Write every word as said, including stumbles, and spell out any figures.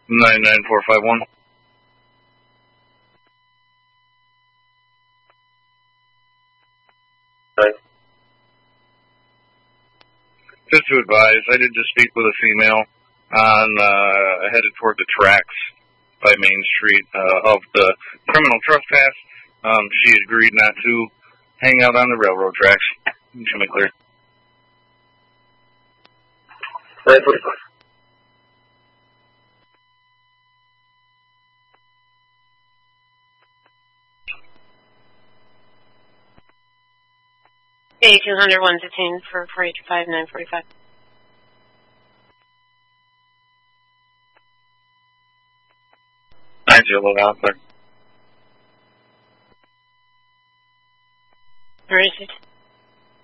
nine nine four five one. Right. Just to advise, I did just speak with a female on uh, headed toward the tracks by Main Street uh, of the criminal trespass. Um, she agreed not to hang out on the railroad tracks. Show me clear. nine forty-five. A two hundred, one fifteen for four eight two five, nine forty-five. nine zero out there. Where is it?